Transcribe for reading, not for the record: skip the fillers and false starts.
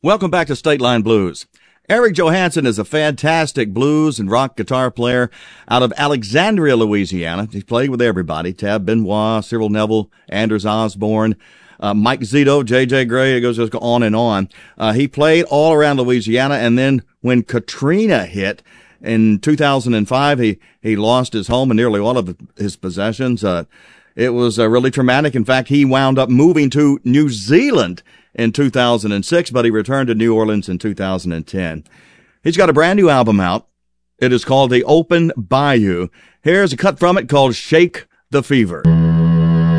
Welcome back to State Line Blues. Eric Johansson is a fantastic blues and rock guitar player out of Alexandria, Louisiana. He's played with everybody: Tab Benoit, Cyril Neville, Anders Osborne, Mike Zito, J.J. Gray. It goes just on and on. He played all around Louisiana, and then when Katrina hit in 2005, he lost his home and nearly all of his possessions. It was really traumatic. In fact, he wound up moving to New Zealand in 2006, but he returned to New Orleans in 2010. He's got a brand new album out. It is called The Open Bayou. Here's a cut from it called Shake the Fever.